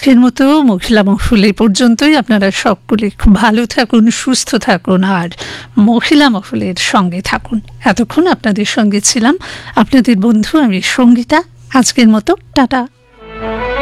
আজকের মতো মহিলা মহফিল এই পর্যন্তই। আপনারা সকলে খুব ভালো থাকুন, সুস্থ থাকুন আর মহিলা মহফিলের সঙ্গে থাকুন। এতক্ষণ আপনাদের সঙ্গে ছিলাম আপনাদের বন্ধু আমি সঙ্গীতা। আজকের মতো টাটা।